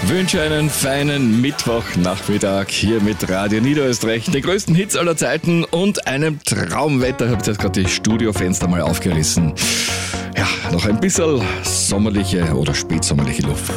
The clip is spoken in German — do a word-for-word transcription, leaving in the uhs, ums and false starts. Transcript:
Wünsche einen feinen Mittwochnachmittag hier mit Radio Niederösterreich, den größten Hits aller Zeiten und einem Traumwetter. Ich habe jetzt gerade die Studiofenster mal aufgerissen. Ja, noch ein bisschen sommerliche oder spätsommerliche Luft.